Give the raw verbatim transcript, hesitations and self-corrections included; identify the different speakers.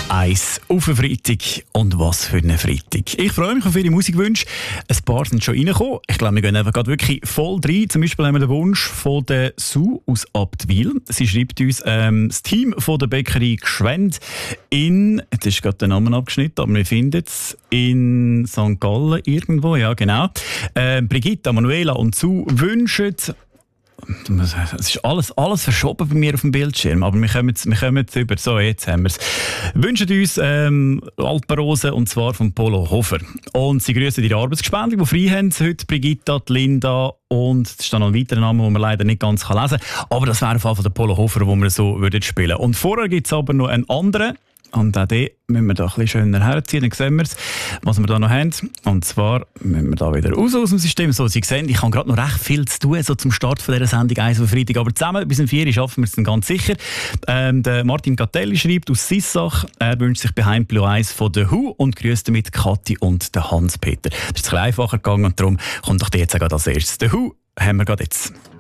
Speaker 1: eins auf einen Freitag. Und was für einen Freitag. Ich freue mich auf Ihre Musikwünsche. Ein paar sind schon reingekommen. Ich glaube, wir gehen einfach gerade wirklich voll rein. Zum Beispiel haben wir den Wunsch von der Sue aus Abtwil. Sie schreibt uns, ähm, das Team von der Bäckerei Gschwend in, jetzt ist gerade der Name abgeschnitten, aber wir finden es in Sankt Gallen irgendwo, ja genau. Ähm, Brigitte, Manuela und Sue wünschen, es ist alles, alles verschoben bei mir auf dem Bildschirm, aber wir kommen jetzt, wir kommen jetzt über. So, jetzt haben wir es. Wünschen uns ähm, Alpenrosen, und zwar von Polo Hofer. Und sie grüßen ihre Arbeitsgespendli, die frei haben heute, Brigitta, die Linda, und es ist dann noch ein weiterer Name, den man leider nicht ganz lesen kann. Aber das wäre auf jeden Fall der Polo Hofer, den wir so würden spielen. Und vorher gibt es aber noch einen anderen. Und auch den müssen wir da ein bisschen schöner herziehen. Dann sehen wir es, was wir da noch haben. Und zwar müssen wir da wieder raus aus dem System. So, Sie sehen, ich habe gerade noch recht viel zu tun, so zum Start von dieser Sendung eins auf Freitag. Aber zusammen bis um vier schaffen wir es dann ganz sicher. Ähm, der Martin Gattelli schreibt aus Sissach, er wünscht sich bei Blue eins von The Who und grüßt damit Kathi und den Hans-Peter. Das ist ein bisschen einfacher gegangen und darum kommt doch der jetzt auch als erstes. The Who haben wir gerade jetzt.